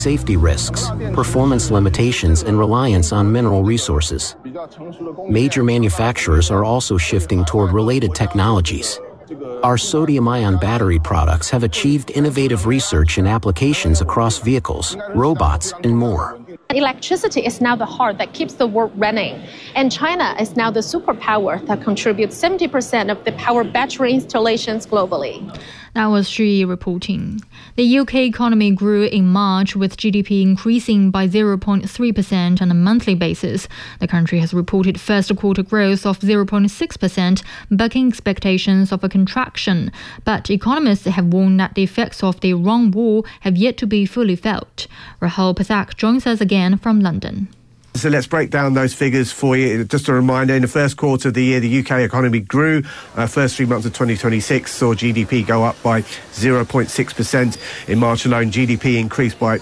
safety risks, performance limitations, and reliance on mineral resources. Major manufacturers are also shifting toward related technologies. Our sodium-ion battery products have achieved innovative research and applications across vehicles, robots, and more. Electricity is now the heart that keeps the world running, and China is now the superpower that contributes 70% of the power battery installations globally. That was Xu reporting. The UK economy grew in March, with GDP increasing by 0.3% on a monthly basis. The country has reported first quarter growth of 0.6%, bucking expectations of a contraction. But economists have warned that the effects of the Iran war have yet to be fully felt. Rahul Pathak joins us again from London. So let's break down those figures for you. Just a reminder, in the first quarter of the year, the UK economy grew. First 3 months of 2026 saw GDP go up by 0.6%. In March alone, GDP increased by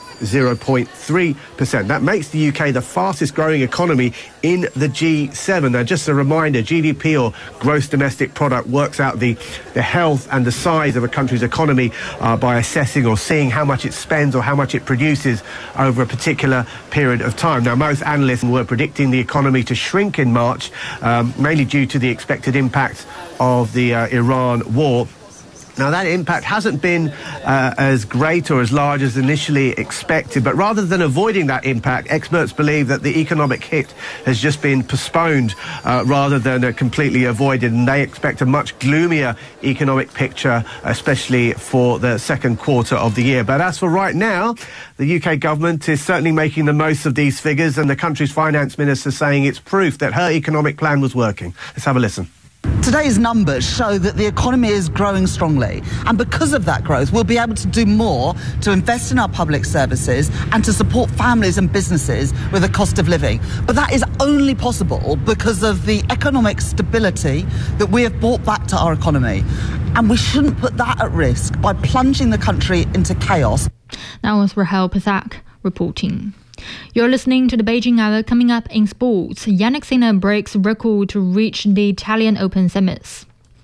0.3%. That makes the UK the fastest growing economy in the G7. Now, just a reminder, GDP, or gross domestic product, works out the health and the size of a country's economy by assessing or seeing how much it spends or how much it produces over a particular period of time. Now, most analysts were predicting the economy to shrink in March, mainly due to the expected impact of the Iran war. Now, that impact hasn't been as great or as large as initially expected, but rather than avoiding that impact, experts believe that the economic hit has just been postponed rather than completely avoided, and they expect a much gloomier economic picture, especially for the second quarter of the year. But as for right now, the UK government is certainly making the most of these figures, and the country's finance minister saying it's proof that her economic plan was working. Let's have a listen. Today's numbers show that the economy is growing strongly, and because of that growth we'll be able to do more to invest in our public services and to support families and businesses with the cost of living. But that is only possible because of the economic stability that we have brought back to our economy, and we shouldn't put that at risk by plunging the country into chaos. That was Rahul Pathak reporting. You're listening to the Beijing Hour. Coming up in sports, Jannik Sinner breaks record to reach the Italian Open semis.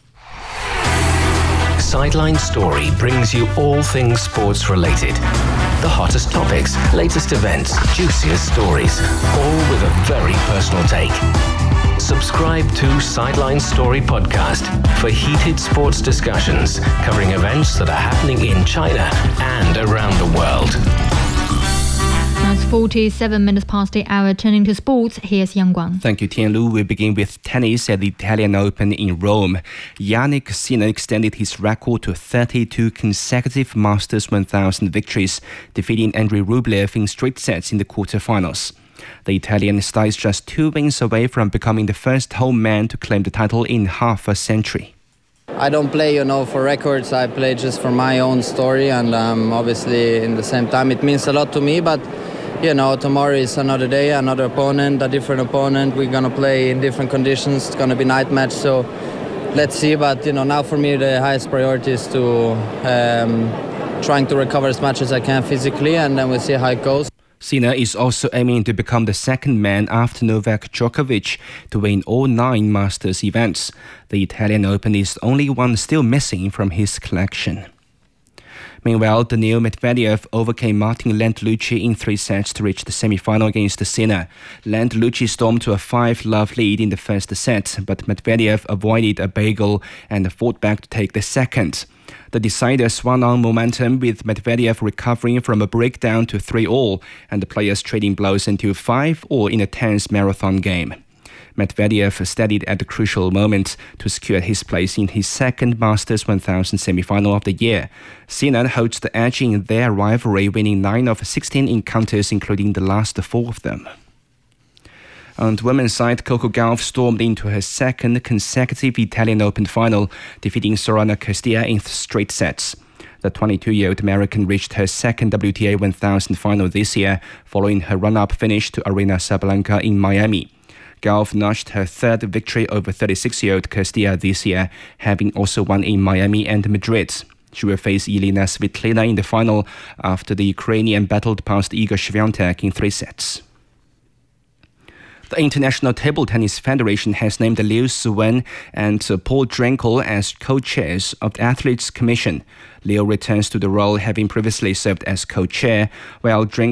Sideline Story brings you all things sports related. The hottest topics, latest events, juiciest stories, all with a very personal take. Subscribe to Sideline Story podcast for heated sports discussions covering events that are happening in China and around the world. It's 47 minutes past the hour. Turning to sports, here's Yang Guang. Thank you, Tianlu. We begin with tennis at the Italian Open in Rome. Jannik Sinner extended his record to 32 consecutive Masters 1000 victories, defeating Andrei Rublev in straight sets in the quarterfinals. The Italian star is just 2 wins away from becoming the first home man to claim the title in half a century. I don't play, for records. I play just for my own story, and obviously in the same time it means a lot to me, but tomorrow is another day, another opponent, a different opponent. We're going to play in different conditions. It's going to be night match, so let's see. But, now for me the highest priority is to trying to recover as much as I can physically, and then we'll see how it goes. Sinner is also aiming to become the second man after Novak Djokovic to win all 9 Masters events. The Italian Open is the only one still missing from his collection. Meanwhile, Daniil Medvedev overcame Martin Landlucci in 3 sets to reach the semi-final against Sinner. Landlucci stormed to a 5-love lead in the first set, but Medvedev avoided a bagel and fought back to take the second. The decider swung on momentum, with Medvedev recovering from a breakdown to 3-all, and the players trading blows until 5-all in a tense marathon game. Medvedev steadied at the crucial moment to secure his place in his second Masters 1000 semi-final of the year. Sinner holds the edge in their rivalry, winning 9 of 16 encounters, including the last 4 of them. On the women's side, Coco Gauff stormed into her second consecutive Italian Open final, defeating Sorana Castilla in straight sets. The 22-year-old American reached her second WTA 1000 final this year, following her run-up finish to Aryna Sabalenka in Miami. Gauff notched her third victory over 36-year-old Castilla this year, having also won in Miami and Madrid. She will face Elena Svitolina in the final after the Ukrainian battled past Igor Swiatek in 3 sets. The International Table Tennis Federation has named Liu Suwen and Paul Drenkel as co-chairs of the Athletes Commission. Liu returns to the role, having previously served as co-chair, while Drenkel